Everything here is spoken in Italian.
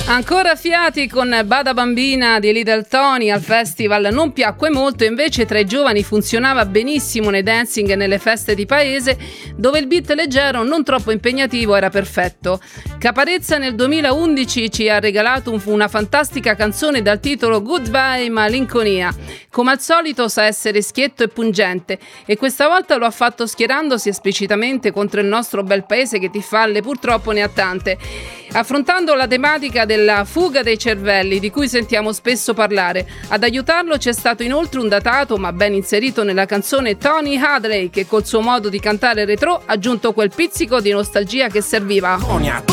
Ancora fiati con Bada Bambina di Little Tony al festival non piacque molto, invece tra i giovani funzionava benissimo nei dancing e nelle feste di paese, dove il beat leggero, non troppo impegnativo, era perfetto. Caparezza nel 2011 ci ha regalato una fantastica canzone dal titolo Goodbye Malinconia. Come al solito sa essere schietto e pungente, e questa volta lo ha fatto schierandosi esplicitamente contro il nostro bel paese che di falle purtroppo ne ha tante. Affrontando la tematica della fuga dei cervelli, di cui sentiamo spesso parlare, ad aiutarlo c'è stato inoltre un datato ma ben inserito nella canzone Tony Hadley, che col suo modo di cantare retro ha aggiunto quel pizzico di nostalgia che serviva.